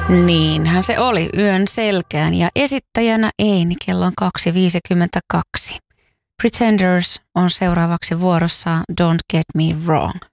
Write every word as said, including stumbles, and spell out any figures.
Niinhän se oli yön selkään ja esittäjänä Eini kello on kaksi viisikymmentäkaksi. Pretenders on seuraavaksi vuorossa Don't Get Me Wrong.